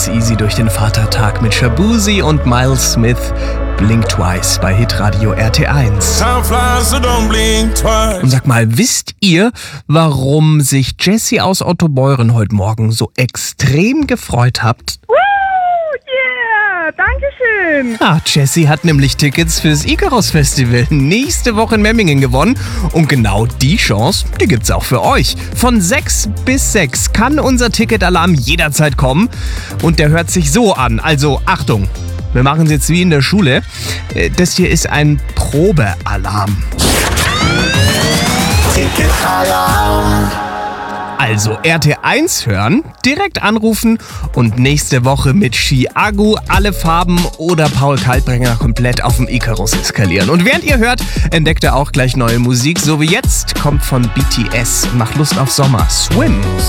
ganz easy durch den Vatertag mit Shaboozey und Miles Smith. Blink Twice bei Hitradio RT1. Und sag mal, wisst ihr, warum sich Jessie aus Ottobeuren heute Morgen so extrem gefreut hat? Dankeschön. Jessie hat nämlich Tickets fürs Icarus Festival nächste Woche in Memmingen gewonnen. Und genau die Chance, die gibt's auch für euch. Von 6 bis 6 kann unser Ticketalarm jederzeit kommen. Und der hört sich so an. Also Achtung, wir machen es jetzt wie in der Schule. Das hier ist ein Probealarm. Ticketalarm. Also RT1 hören, direkt anrufen und nächste Woche mit Chiago alle Farben oder Paul Kaltbrenner komplett auf dem Icarus eskalieren. Und während ihr hört, entdeckt ihr auch gleich neue Musik. So wie jetzt kommt von BTS. Macht Lust auf Sommer. Swim.